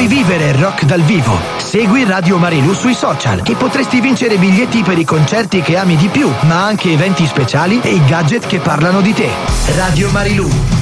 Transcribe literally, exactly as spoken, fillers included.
vivere il rock dal vivo. Segui Radio Marilù sui social e potresti vincere biglietti per i concerti che ami di più, ma anche eventi speciali e i gadget che parlano di te. Radio Marilù.